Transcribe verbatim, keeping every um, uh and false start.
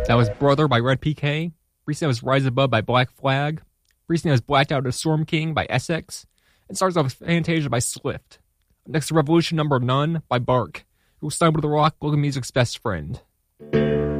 That was Brother by Red P K. Recently was Rise Above by Black Flag. Recently was Blacked Out of Storm King by Essex. And starts off with Fantasia by Swift. Next, Revolution Number None by Bark, who signed with the rock local music's best friend.